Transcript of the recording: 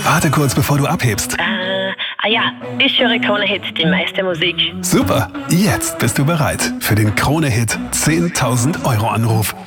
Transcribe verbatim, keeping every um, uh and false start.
Warte kurz, bevor du abhebst. Äh, ah ja, ich höre Krone-Hit, die meiste Musik. Super, jetzt bist du bereit für den Krone-Hit zehntausend Euro Anruf.